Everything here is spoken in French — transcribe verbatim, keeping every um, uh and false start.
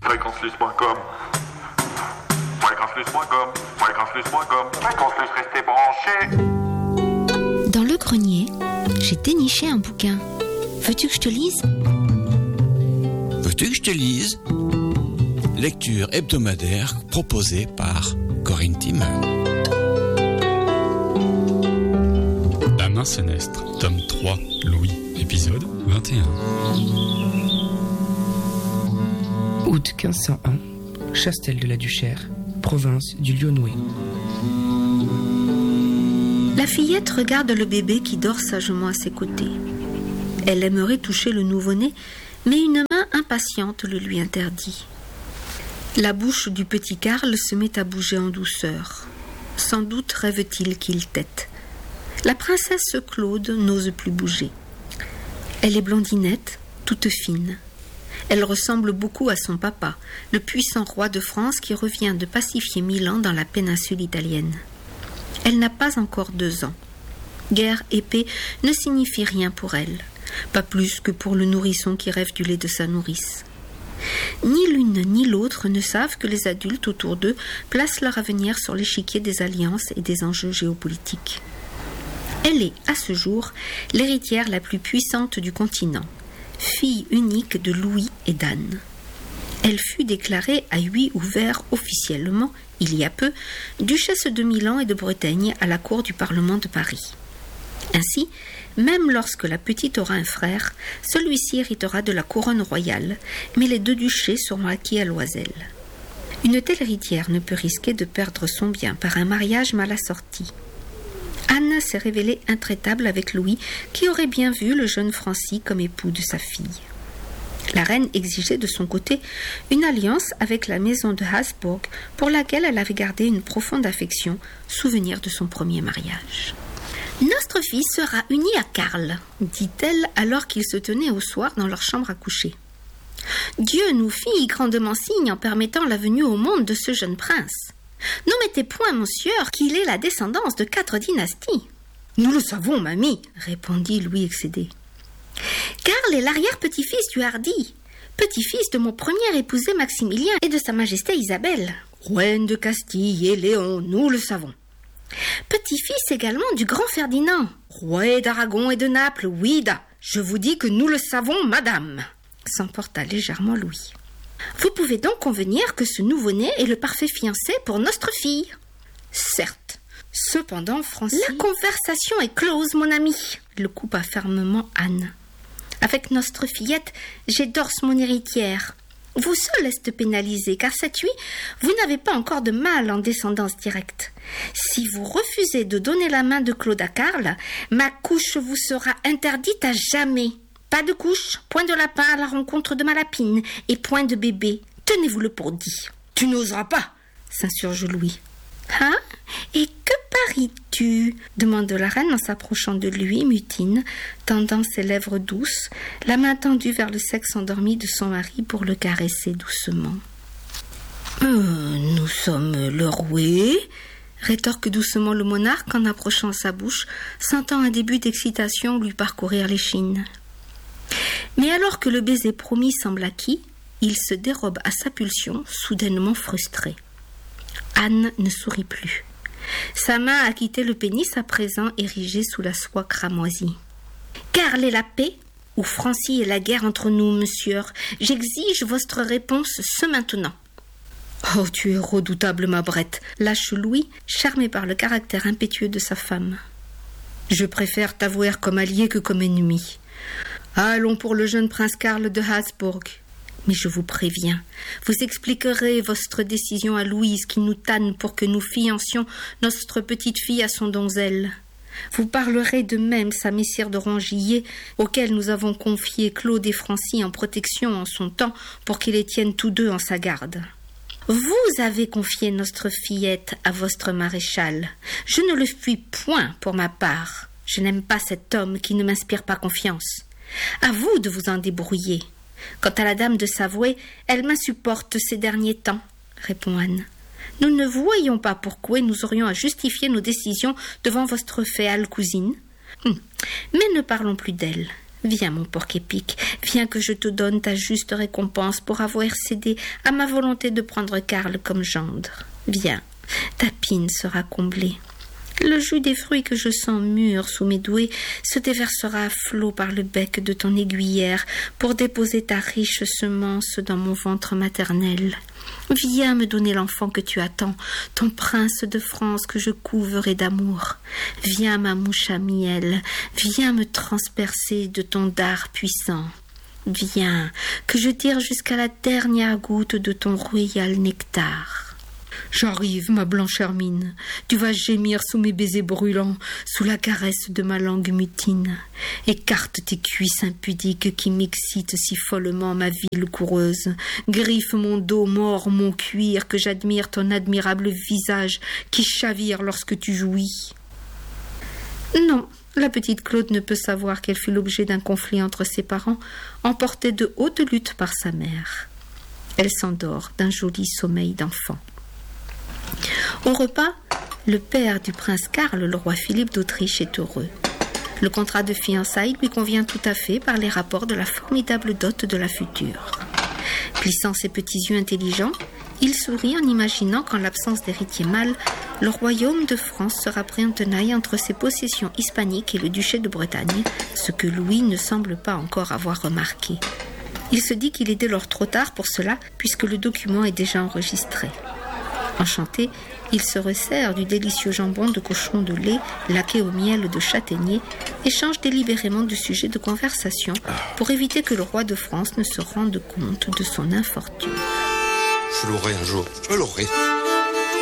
fréquencelus point com. fréquencelus point com. fréquencelus point com. fréquencelus, restez branchés. Dans le grenier, j'ai déniché un bouquin. Veux-tu que je te lise ? Veux-tu que je te lise ? Lecture hebdomadaire proposée par Corinne Timmer. La main sénestre, tome trois, Louis, épisode vingt et un. Août quinze cent un, Chastel de la Duchère, province du Lyonnais. La fillette regarde le bébé qui dort sagement à ses côtés. Elle aimerait toucher le nouveau-né, mais une main impatiente le lui interdit. La bouche du petit Karl se met à bouger en douceur. Sans doute rêve-t-il qu'il tète. La princesse Claude n'ose plus bouger. Elle est blondinette, toute fine. Elle ressemble beaucoup à son papa, le puissant roi de France qui revient de pacifier Milan dans la péninsule italienne. Elle n'a pas encore deux ans. Guerre et paix ne signifient rien pour elle, pas plus que pour le nourrisson qui rêve du lait de sa nourrice. Ni l'une ni l'autre ne savent que les adultes autour d'eux placent leur avenir sur l'échiquier des alliances et des enjeux géopolitiques. Elle est, à ce jour, l'héritière la plus puissante du continent, fille unique de Louis et d'Anne. Elle fut déclarée à huit ouverts officiellement, il y a peu, duchesse de Milan et de Bretagne à la cour du Parlement de Paris. Ainsi, même lorsque la petite aura un frère, celui-ci héritera de la couronne royale, mais les deux duchés seront acquis à Loisel. Une telle héritière ne peut risquer de perdre son bien par un mariage mal assorti. Anne s'est révélée intraitable avec Louis, qui aurait bien vu le jeune Francis comme époux de sa fille. La reine exigeait de son côté une alliance avec la maison de Habsbourg, pour laquelle elle avait gardé une profonde affection, souvenir de son premier mariage. « Notre fille sera unie à Karl, dit-elle alors qu'ils se tenaient au soir dans leur chambre à coucher. Dieu nous fit grandement signe en permettant la venue au monde de ce jeune prince. N'omettez point, monsieur, qu'il est la descendance de quatre dynasties. »« Nous le savons, mamie, » répondit Louis excédé. « Karl est l'arrière-petit-fils du hardi, petit-fils de mon premier épousé Maximilien et de sa majesté Isabelle, reine de Castille et Léon, nous le savons. Petit-fils également du grand Ferdinand, roi d'Aragon et de Naples, oui, da, je vous dis que nous le savons, madame, » s'emporta légèrement Louis. « Vous pouvez donc convenir que ce nouveau-né est le parfait fiancé pour notre fille. »« Certes. Cependant, Francis... »« La conversation est close, mon ami, » le coupa fermement Anne. « Avec notre fillette, j'édorse mon héritière. Vous seul êtes pénalisé, car cette nuit, vous n'avez pas encore de mâle en descendance directe. Si vous refusez de donner la main de Claude à Karl, ma couche vous sera interdite à jamais. Pas de couche, point de lapin à la rencontre de ma lapine, et point de bébé. Tenez-vous-le pour dit. »« Tu n'oseras pas » s'insurge Louis. « Hein ? Et que paries-tu » demande la reine en s'approchant de lui, mutine, tendant ses lèvres douces, la main tendue vers le sexe endormi de son mari pour le caresser doucement. Euh, « Nous sommes le roué » rétorque doucement le monarque en approchant sa bouche, sentant un début d'excitation lui parcourir l'échine. Mais alors que le baiser promis semble acquis, il se dérobe à sa pulsion, soudainement frustré. Anne ne sourit plus. Sa main a quitté le pénis à présent érigé sous la soie cramoisie. « Karl est la paix ou Francis est la guerre entre nous, monsieur. J'exige votre réponse ce maintenant. »« Oh, tu es redoutable, ma brette » lâche Louis, charmé par le caractère impétueux de sa femme. « Je préfère t'avouer comme allié que comme ennemi. Allons pour le jeune prince Karl de Habsbourg. Mais je vous préviens, vous expliquerez votre décision à Louise qui nous tanne pour que nous fiancions notre petite fille à son donzelle. Vous parlerez de même à messire de Rangillet, auquel nous avons confié Claude et Francis en protection en son temps pour qu'ils les tiennent tous deux en sa garde. Vous avez confié notre fillette à votre maréchal. Je ne le fuis point pour ma part. Je n'aime pas cet homme qui ne m'inspire pas confiance. À vous de vous en débrouiller. Quant à la dame de Savoie, elle m'insupporte ces derniers temps, répond Anne. Nous ne voyons pas pourquoi nous aurions à justifier nos décisions devant votre féale cousine. Hum. Mais ne parlons plus d'elle. Viens, mon porc-épic, viens que je te donne ta juste récompense pour avoir cédé à ma volonté de prendre Karl comme gendre. Viens, ta pine sera comblée. Le jus des fruits que je sens mûrs sous mes doués se déversera à flot par le bec de ton aiguillère pour déposer ta riche semence dans mon ventre maternel. Viens me donner l'enfant que tu attends, ton prince de France que je couverai d'amour. Viens, ma mouche à miel, viens me transpercer de ton dard puissant. Viens, que je tire jusqu'à la dernière goutte de ton royal nectar. J'arrive, ma blanche Hermine, tu vas gémir sous mes baisers brûlants, sous la caresse de ma langue mutine. Écarte tes cuisses impudiques qui m'excitent si follement, ma ville coureuse. Griffe mon dos, mord mon cuir, que j'admire ton admirable visage qui chavire lorsque tu jouis. Non, la petite Claude ne peut savoir qu'elle fut l'objet d'un conflit entre ses parents, emportée de haute lutte par sa mère. Elle s'endort d'un joli sommeil d'enfant. Au repas, le père du prince Karl, le roi Philippe d'Autriche, est heureux. Le contrat de fiançailles lui convient tout à fait par les rapports de la formidable dot de la future. Plissant ses petits yeux intelligents, il sourit en imaginant qu'en l'absence d'héritier mâle, le royaume de France sera pris en tenaille entre ses possessions hispaniques et le duché de Bretagne, ce que Louis ne semble pas encore avoir remarqué. Il se dit qu'il est dès lors trop tard pour cela, puisque le document est déjà enregistré. Enchanté, il se resserre du délicieux jambon de cochon de lait laqué au miel de châtaignier et change délibérément de sujet de conversation pour éviter que le roi de France ne se rende compte de son infortune. Je l'aurai un jour, je l'aurai.